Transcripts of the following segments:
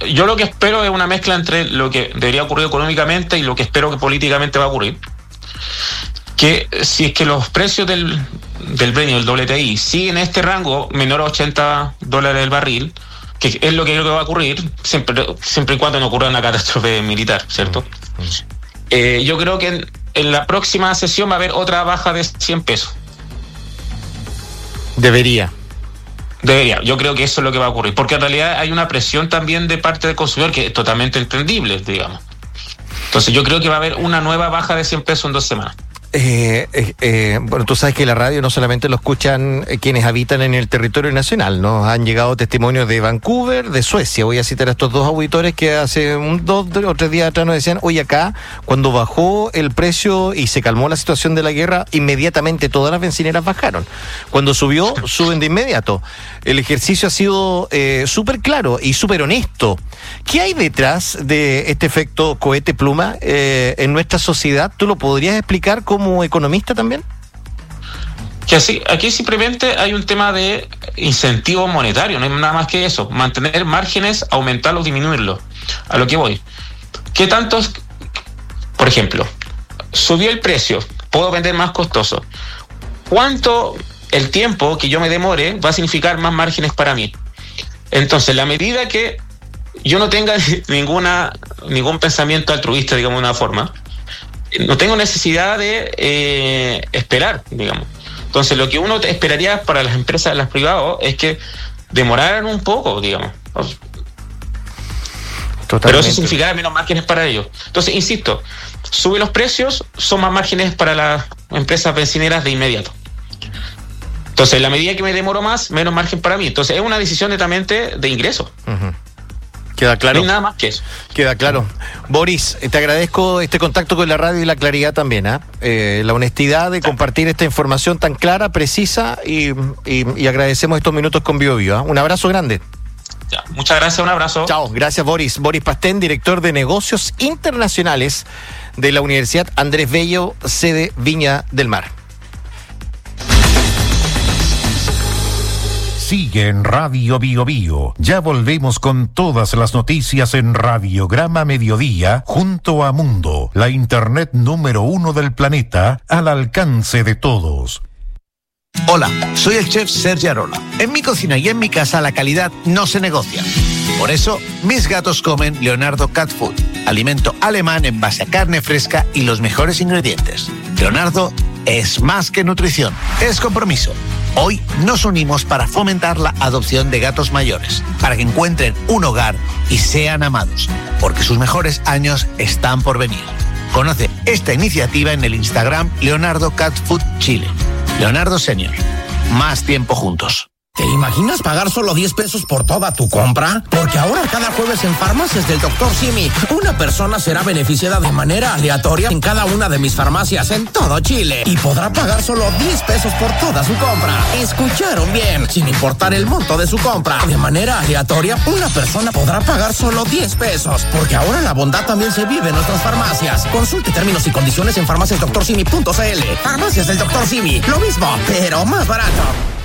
yo lo que espero es una mezcla entre lo que debería ocurrir económicamente y lo que espero que políticamente va a ocurrir. Que si es que los precios del Brent y del WTI siguen en este rango menor a $80 el barril, que es lo que creo que va a ocurrir, siempre y cuando no ocurra una catástrofe militar, ¿cierto? Yo creo que en la próxima sesión va a haber otra baja de 100 pesos. Debería. Yo creo que eso es lo que va a ocurrir, porque en realidad hay una presión también de parte del consumidor que es totalmente entendible, digamos. Entonces yo creo que va a haber una nueva baja de 100 pesos en 2 semanas. Bueno, tú sabes que la radio no solamente lo escuchan quienes habitan en el territorio nacional. Nos han llegado testimonios de Vancouver, de Suecia. Voy a citar a estos dos auditores que hace 2 o 3 días atrás nos decían: oye, acá, cuando bajó el precio y se calmó la situación de la guerra, inmediatamente todas las bencineras bajaron. Cuando subió, suben de inmediato. El ejercicio ha sido súper claro y súper honesto. ¿Qué hay detrás de este efecto cohete pluma en nuestra sociedad? ¿Tú lo podrías explicar como economista también? Que aquí simplemente hay un tema de incentivo monetario, no hay nada más que eso, mantener márgenes, aumentarlos, disminuirlos. A lo que voy, ¿qué tantos? Por ejemplo, subió el precio, puedo vender más costoso. ¿Cuánto el tiempo que yo me demore va a significar más márgenes para mí? Entonces, la medida que yo no tenga ningún pensamiento altruista, digamos de una forma, no tengo necesidad de esperar, digamos. Entonces, lo que uno esperaría para las empresas, las privadas, es que demoraran un poco, digamos. Totalmente. Pero eso significará menos márgenes para ellos. Entonces, insisto, sube los precios, son más márgenes para las empresas bencineras de inmediato. Entonces, en la medida que me demoro más, menos margen para mí. Entonces, es una decisión netamente de ingreso. Uh-huh. ¿Queda claro? No hay nada más que eso. Queda claro. Boris, te agradezco este contacto con la radio y la claridad también, la honestidad de compartir esta información tan clara, precisa y agradecemos estos minutos con Bio Bio. Un abrazo grande. Ya, muchas gracias, un abrazo. Chao, gracias Boris. Boris Pastén, director de negocios internacionales de la Universidad Andrés Bello, sede Viña del Mar. Sigue en Radio Bio Bio. Ya volvemos con todas las noticias en Radiograma Mediodía junto a Mundo, la internet número 1 del planeta, al alcance de todos. Hola, soy el chef Sergio Arola. En mi cocina y en mi casa la calidad no se negocia. Por eso, mis gatos comen Leonardo Cat Food, alimento alemán en base a carne fresca y los mejores ingredientes. Leonardo es más que nutrición, es compromiso. Hoy nos unimos para fomentar la adopción de gatos mayores, para que encuentren un hogar y sean amados, porque sus mejores años están por venir. Conoce esta iniciativa en el Instagram Leonardo Cat Food Chile. Leonardo Senior. Más tiempo juntos. ¿Te imaginas pagar solo 10 pesos por toda tu compra? Porque ahora cada jueves en Farmacias del Dr. Simi, una persona será beneficiada de manera aleatoria en cada una de mis farmacias en todo Chile y podrá pagar solo 10 pesos por toda su compra. ¿Escucharon bien? Sin importar el monto de su compra, de manera aleatoria, una persona podrá pagar solo 10 pesos. Porque ahora la bondad también se vive en nuestras farmacias. Consulte términos y condiciones en farmaciasdoctorsimi.cl. Farmacias del Dr. Simi, lo mismo, pero más barato.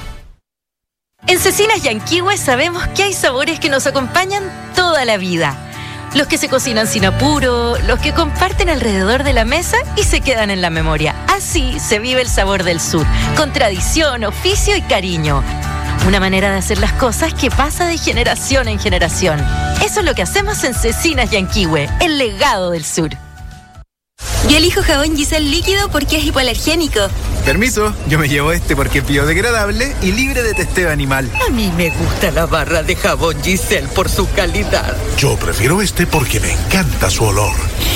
En Cecinas Yanquihue sabemos que hay sabores que nos acompañan toda la vida. Los que se cocinan sin apuro, los que comparten alrededor de la mesa y se quedan en la memoria. Así se vive el sabor del sur, con tradición, oficio y cariño. Una manera de hacer las cosas que pasa de generación en generación. Eso es lo que hacemos en Cecinas Yanquihue, el legado del sur. Yo elijo jabón Giselle líquido porque es hipoalergénico. Permiso, yo me llevo este porque es biodegradable y libre de testeo animal. A mí me gusta la barra de jabón Giselle por su calidad. Yo prefiero este porque me encanta su olor.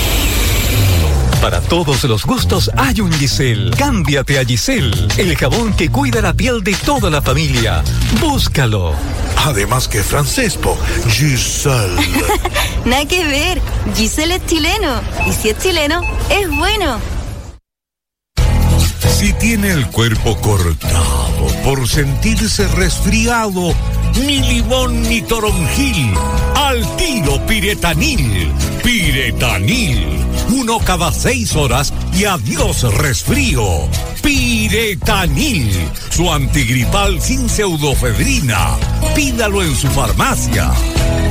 Para todos los gustos hay un Giselle. Cámbiate a Giselle, el jabón que cuida la piel de toda la familia. Búscalo. Además que es francés, Giselle. Nada que ver, Giselle es chileno. Y si es chileno, es bueno. Si tiene el cuerpo cortado por sentirse resfriado, ni limón ni toronjil, al tiro Piretanil. Piretanil, 1 cada 6 horas y adiós resfrío. Piretanil, su antigripal sin pseudofedrina. Pídalo en su farmacia.